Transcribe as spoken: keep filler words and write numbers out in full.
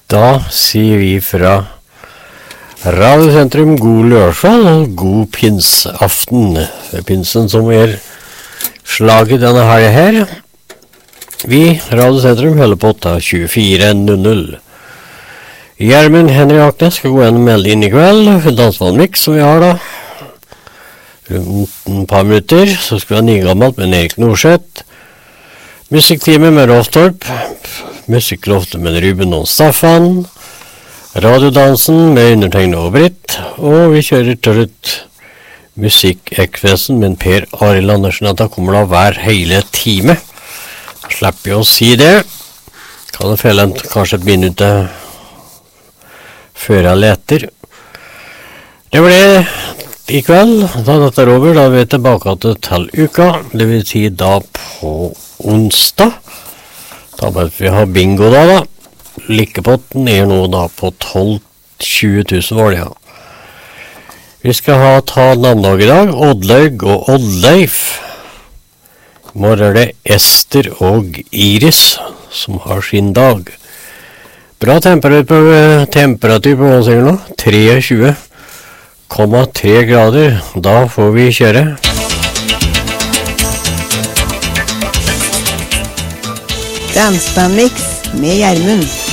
Da sier vi fra Radiosentrum god lørdag og god pinseaften. Det er pinsen som er slaget denne helgen her. Vi, Radiosentrum, holder på til tjuefire null null. Gjermund Henry Aknes skal gå inn og melde inn i kveld. Dansband Mix som vi har da. Rundt en par minutter så skal vi ha nygammelt med Erik Norseth. Musikktime med Rolftorp. Musikkloftet med Ruben og Staffan. Radiodansen med undertegnet og Britt. Og vi kjører til ut Musikekvesten med Per Arild Andersen, at da kommer da hver hele time. Slipper vi å si det. Kan det felle en, kanskje et minutt før jeg leter. Det ble i kveld, da dette er over, da er vi tilbake til uka. Det vil si da på onsdag. Da må vi ha bingo da da. Likkepotten er nå da på tolv til tjue tusen år, ja. Vi skal ha ta navndag i dag, Oddlaug og Oddleif. I morgen er det Ester og Iris som har sin dag. Bra temperatur på, temperatur på hva sier nå? tjuetre komma tre grader. Da får vi kjøre. Dansband Mix med Gjermund.